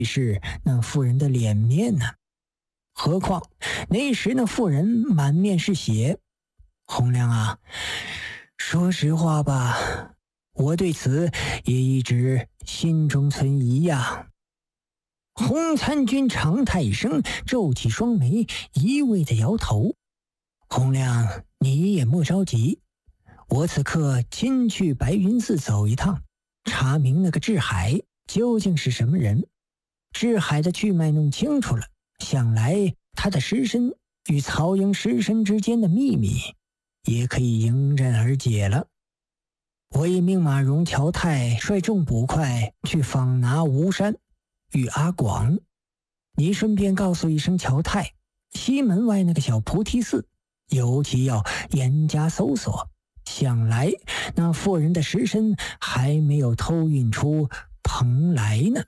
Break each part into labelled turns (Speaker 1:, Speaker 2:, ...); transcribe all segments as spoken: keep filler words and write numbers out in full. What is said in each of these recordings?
Speaker 1: 是那妇人的脸面呢。何况那时那妇人满面是血。洪亮啊，说实话吧，我对此也一直心中存疑呀。洪参军长叹一声，皱起双眉，一味的摇头。洪亮，你也莫着急，我此刻亲去白云寺走一趟，查明那个智海究竟是什么人。智海的去脉弄清楚了，想来他的尸身与曹营尸身之间的秘密也可以迎刃而解了。我已命马荣、乔泰率众捕快去访拿吴山与阿广，你顺便告诉一声乔泰，西门外那个小菩提寺尤其要严加搜索，想来那妇人的尸身还没有偷运出蓬莱呢。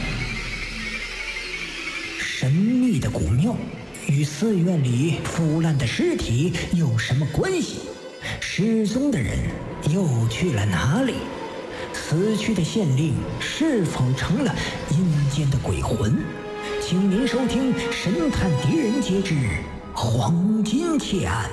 Speaker 1: 神秘的古庙与寺院里腐烂的尸体有什么关系？失踪的人又去了哪里？死去的县令是否成了阴间的鬼魂？请您收听《神探狄仁杰之黄金窃案》。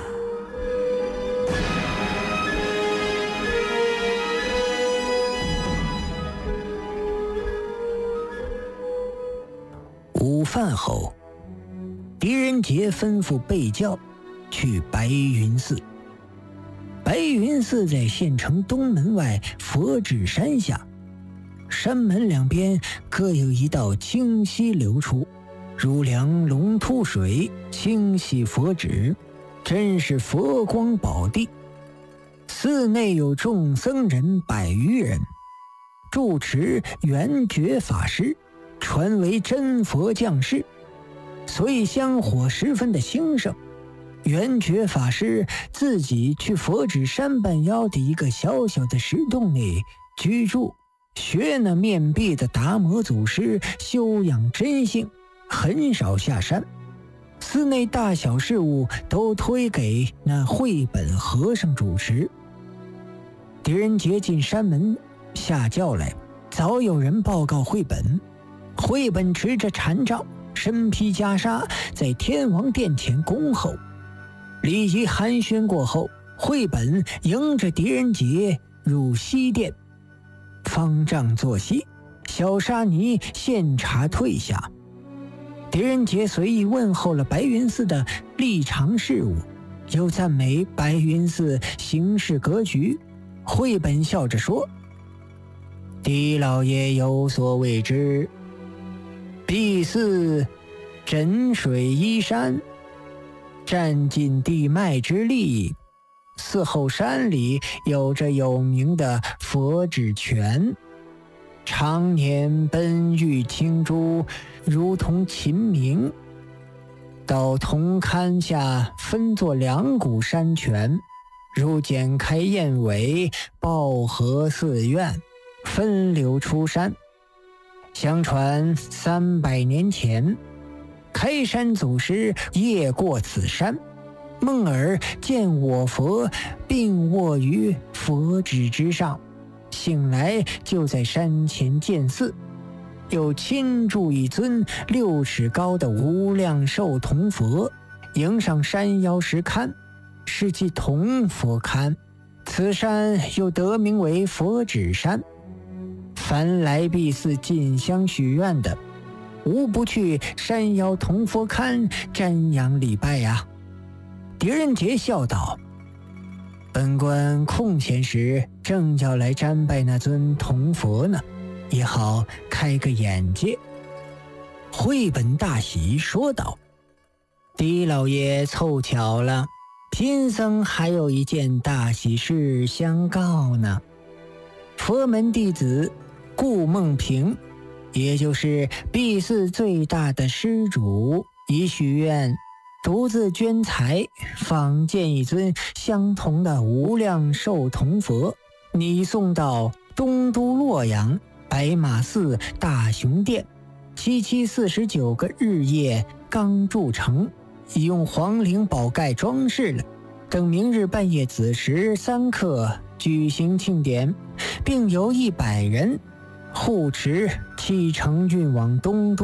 Speaker 1: 午饭后，狄仁杰吩咐备轿去白云寺。白云寺在县城东门外佛指山下，山门两边各有一道清溪流出，如梁龙吐水，清洗佛指，真是佛光宝地。寺内有众僧人百余人，住持圆觉法师传为真佛降世，所以香火十分的兴盛。圆觉法师自己去佛指山半腰的一个小小的石洞内居住，学那面壁的达摩祖师修养真性，很少下山。寺内大小事务都推给那慧本和尚主持。狄仁杰进山门下轿来，早有人报告慧本。慧本持着禅杖，身披袈裟，在天王殿前恭候。礼仪寒暄过后，慧本迎着狄仁杰入西殿，方丈坐息，小沙弥献茶退下。狄仁杰随意问候了白云寺的历常事务，又赞美白云寺行事格局。慧本笑着说：“狄老爷有所未知，敝寺枕水依山，占尽地脉之力，寺后山里有着有名的佛指泉，常年奔玉清珠，如同秦明。到铜龛下分作两股山泉，如剪开燕尾，抱合寺院，分流出山。相传三百年前，开山祖师夜过此山，梦尔见我佛并卧于佛指之上，醒来就在山前建寺，又亲铸一尊六尺高的无量寿铜佛，迎上山腰石龛，是即铜佛龛。此山又得名为佛指山。凡来敝寺进香许愿的，无不去山腰铜佛龛瞻仰礼拜呀。”狄仁杰笑道：“本官空闲时正要来瞻拜那尊铜佛呢，也好开个眼界。”慧本大喜，说道：“狄老爷凑巧了，贫僧还有一件大喜事相告呢。佛门弟子顾梦平，也就是敝寺最大的施主，已许愿独自捐财仿建一尊相同的无量寿铜佛，拟送到东都洛阳白马寺大雄殿，七七四十九个日夜刚铸成，已用黄绫宝盖装饰了，等明日半夜子时三刻举行庆典，并由一百人护持启程郡往东都。